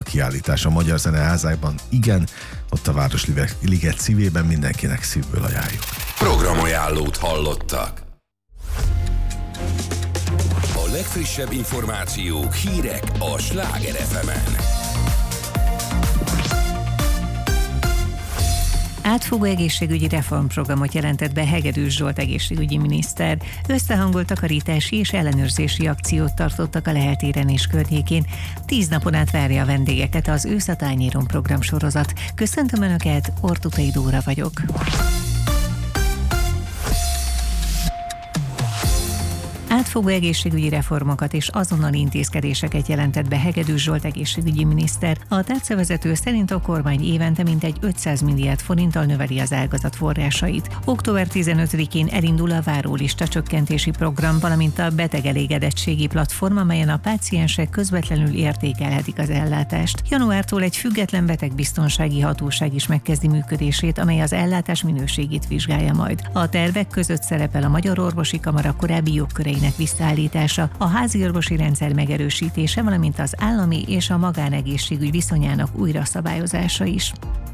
kiállítás a Magyar Zeneházában. Igen, ott a Városliget szívében, mindenkinek szívből ajánljuk. Programajánlót hallottak. A legfrissebb információk, hírek a Sláger FM-en. Átfogó egészségügyi reformprogramot jelentett be Hegedűs Zsolt egészségügyi miniszter. Összehangolt takarítási és ellenőrzési akciót tartottak a Lehel téren és környékén. 10 napon át várja a vendégeket az Ősz a tányéron programsorozat. Köszöntöm Önöket, Ortutai Dóra vagyok. Átfogó egészségügyi reformokat és azonnali intézkedéseket jelentett be Hegedűs Zsolt egészségügyi miniszter. A tárcavezető szerint a kormány évente mintegy 500 milliárd forinttal növeli az ágazat forrásait. Október 15-én elindul a várólista csökkentési program, valamint a betegelégedettségi platform, amelyen a páciensek közvetlenül értékelhetik az ellátást. Januártól egy független betegbiztonsági hatóság is megkezdi működését, amely az ellátás minőségét vizsgálja majd. A tervek között szerepel a Magyar Orvosi Kamara korábbi jogköreinek visszaállítása, a házi orvosi rendszer megerősítése, valamint az állami és a magánegészségügy viszonyának újra szabályozása is.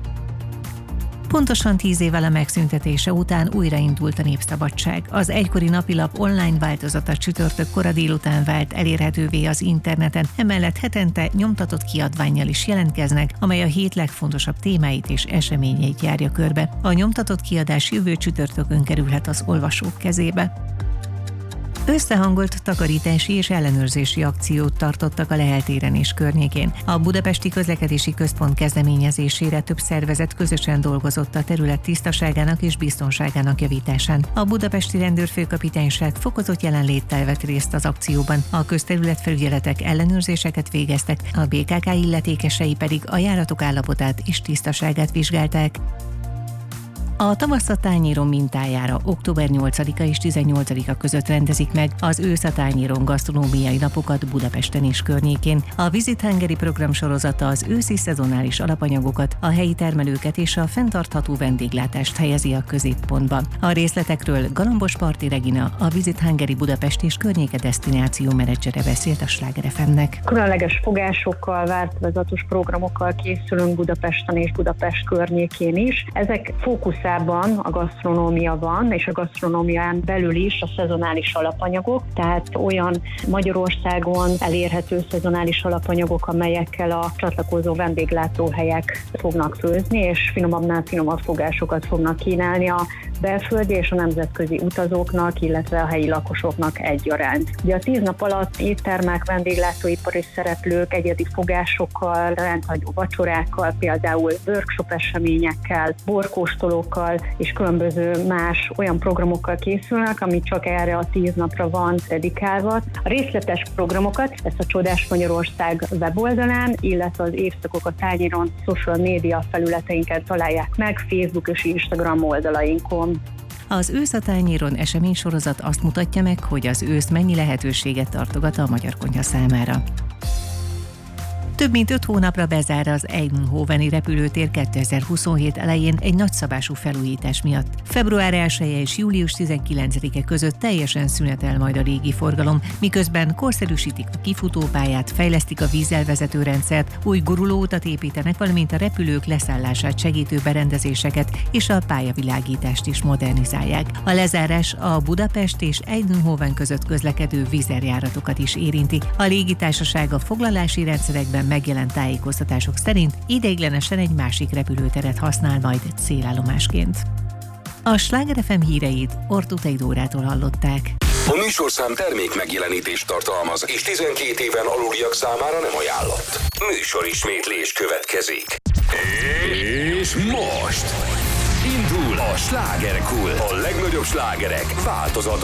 Pontosan 10 évvel a megszüntetése után újraindult a Népszabadság. Az egykori napilap online változata csütörtök kora délután vált elérhetővé az interneten, emellett hetente nyomtatott kiadvánnyal is jelentkeznek, amely a hét legfontosabb témáit és eseményeit járja körbe. A nyomtatott kiadás jövő csütörtökön kerülhet az olvasók kezébe. Összehangolt takarítási és ellenőrzési akciót tartottak a Lehel téren és környékén. A Budapesti Közlekedési Központ kezdeményezésére több szervezet közösen dolgozott a terület tisztaságának és biztonságának javításán. A budapesti rendőrfőkapitányság fokozott jelenléttel vett részt az akcióban. A közterületfelügyeletek ellenőrzéseket végeztek, a BKK illetékesei pedig a járatok állapotát és tisztaságát vizsgálták. A tavasz a tányéron mintájára október 8-a és 18-a között rendezik meg az Ősz a tányéron gasztronómiai napokat Budapesten és környékén. A Visit Hungary program sorozata az őszi szezonális alapanyagokat, a helyi termelőket és a fenntartható vendéglátást helyezi a középpontba. A részletekről Galambos Parti Regina, a Visit Hungary Budapest és környéke desztináció menedzsere beszélt a Sláger FM-nek. Különleges fogásokkal, változatos programokkal készülünk Budapesten és Budapest környékén is. Ezek fókuszában a gasztronómia van, és a gasztronómián belül is a szezonális alapanyagok, tehát olyan Magyarországon elérhető szezonális alapanyagok, amelyekkel a csatlakozó vendéglátóhelyek fognak főzni, és finomabbnál finomabb fogásokat fognak kínálni a belföldi és a nemzetközi utazóknak, illetve a helyi lakosoknak egyaránt. Ugye a 10 nap alatt éttermek, vendéglátóipari szereplők egyedi fogásokkal, rendhagyó vacsorákkal, például workshop eseményekkel, borkóstolókkal és különböző más olyan programokkal készülnek, ami csak erre a 10 napra van dedikálva. A részletes programokat ezt a Csodás Magyarország weboldalán, illetve az Évszakok a tányéron social média felületeinken találják meg, Facebook és Instagram oldalainkon. Az Ősz a tányéron eseménysorozat azt mutatja meg, hogy az ősz mennyi lehetőséget tartogat a magyar konyha számára. Több mint 5 hónapra bezár az Eindhoveni repülőtér 2027 elején egy nagyszabású felújítás miatt. Február 1-e és július 19-e között teljesen szünetel majd a légi forgalom, miközben korszerűsítik a kifutópályát, fejlesztik a vízzelvezető rendszert, új gurulóutat építenek, valamint a repülők leszállását segítő berendezéseket és a pályavilágítást is modernizálják. A lezárás a Budapest és Eindhoven között közlekedő vízerjáratokat is érinti. A légitársaság a foglalási rendszerekben megjelent tájékoztatások szerint ideiglenesen egy másik repülőteret használ majd célállomásként. A Sláger FM híreit Ortutai Dórától hallották. A műsorszám termék megjelenítést tartalmaz, és 12 éven aluliak számára nem ajánlott. Műsorismétlés következik. És most indul a Slágerkult. A legnagyobb slágerek változatos